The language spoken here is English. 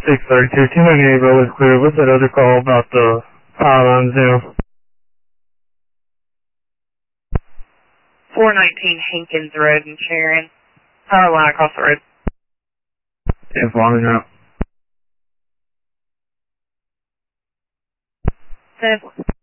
632, 298 road is clear. What's that other call about the power lines now? 419 Hankins Road in Sharon. Power line across the road. Yeah, following up. 7.